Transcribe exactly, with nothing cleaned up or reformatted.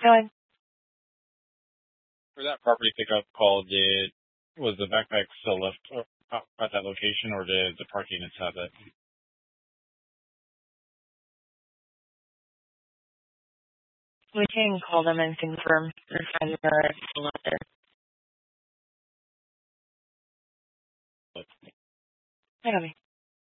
Go ahead. For that property pickup call, did was the backpack still left uh, at that location, or did the park units have it? We can call them and confirm or find the still out there. I don't know.